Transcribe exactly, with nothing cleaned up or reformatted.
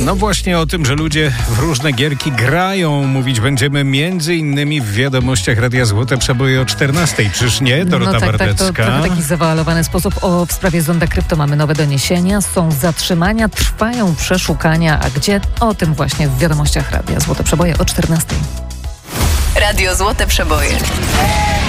No właśnie o tym, że ludzie w różne gierki grają, mówić będziemy między innymi w wiadomościach Radia Złote Przeboje o czternastej. Czyż nie, Dorota No tak, Bardecka? tak, to trochę taki zawalowany sposób. O, w sprawie Zonda Krypto mamy nowe doniesienia. Są zatrzymania, trwają przeszukania. A gdzie? O tym właśnie w wiadomościach Radia Złote Przeboje o czternastej. Radio Złote Przeboje.